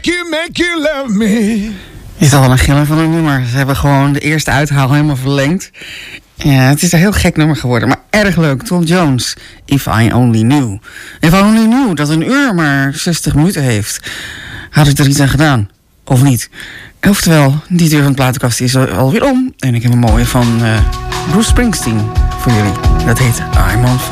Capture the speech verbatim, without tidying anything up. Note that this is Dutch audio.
you, make you love me. Is dat wel een giller van een nummer? Ze hebben gewoon de eerste uithaal helemaal verlengd. Ja, het is een heel gek nummer geworden, maar erg leuk. Tom Jones, If I Only Knew. If I Only Knew dat een uur maar zestig minuten heeft. Had ik er iets aan gedaan? Of niet? Oftewel, die deur van de platenkast is alweer om. En ik heb een mooie van uh, Bruce Springsteen voor jullie. Dat heet I'm on Fire.